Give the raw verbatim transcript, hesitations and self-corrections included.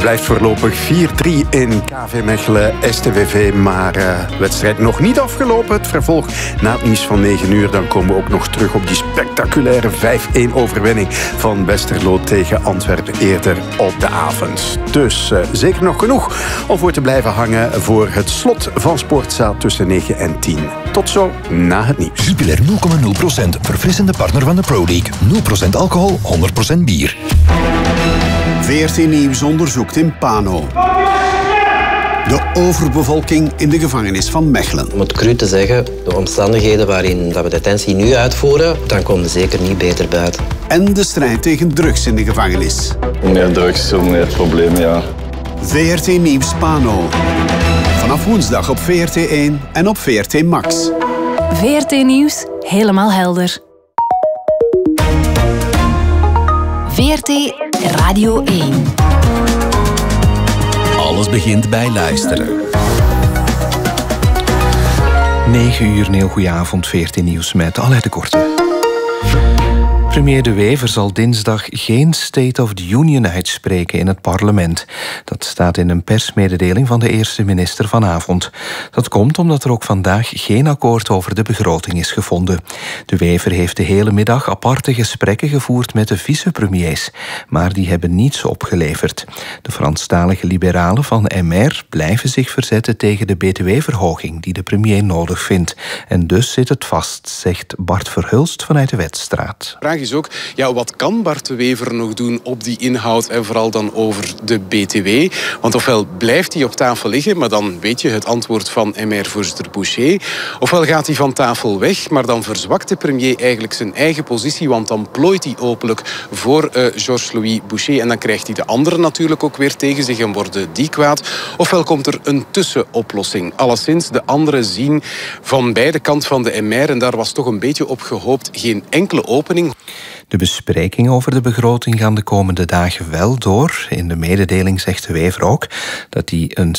blijft voorlopig vier drie in K V Mechelen, S T V V. Maar de uh, wedstrijd nog niet afgelopen. Het vervolg na het nieuws van negen uur. Dan komen we ook nog terug op die spectaculaire vijf een overwinning van Westerlo tegen Antwerpen eerder op de avond. Dus uh, zeker nog genoeg om voor te blijven hangen voor het slot van Sportzaal tussen negen en tien. Tot zo na het nieuws. Jupiler nul komma nul procent, verfrissende partner van de Pro League. nul procent alcohol, honderd procent bier. V R T Nieuws onderzoekt in Pano de overbevolking in de gevangenis van Mechelen. Om het cru te zeggen, de omstandigheden waarin dat we detentie nu uitvoeren, dan komen we zeker niet beter buiten. En de strijd tegen drugs in de gevangenis. Meer drugs, meer problemen, ja. V R T Nieuws Pano. Vanaf woensdag op V R T één en op V R T Max. V R T Nieuws, helemaal helder. V R T Radio één. Alles begint bij luisteren. negen uur, een heel goeie avond, V R T Nieuws met Alain de Korte. Premier De Wever zal dinsdag geen State of the Union uitspreken in het parlement. Dat staat in een persmededeling van de eerste minister vanavond. Dat komt omdat er ook vandaag geen akkoord over de begroting is gevonden. De Wever heeft de hele middag aparte gesprekken gevoerd met de vicepremiers, maar die hebben niets opgeleverd. De Franstalige liberalen van M R blijven zich verzetten tegen de B T W-verhoging die de premier nodig vindt. En dus zit het vast, zegt Bart Verhulst vanuit de Wetstraat. Is ook, ja, wat kan Bart de Wever nog doen op die inhoud en vooral dan over de B T W? Want ofwel blijft hij op tafel liggen, maar dan weet je het antwoord van M R-voorzitter Boucher. Ofwel gaat hij van tafel weg, maar dan verzwakt de premier eigenlijk zijn eigen positie, want dan plooit hij openlijk voor uh, Georges-Louis Boucher en dan krijgt hij de anderen natuurlijk ook weer tegen zich en worden die kwaad. Ofwel komt er een tussenoplossing. Alleszins, de anderen zien van beide kanten van de M R, en daar was toch een beetje op gehoopt, geen enkele opening. De besprekingen over de begroting gaan de komende dagen wel door. In de mededeling zegt de Wever ook dat hij een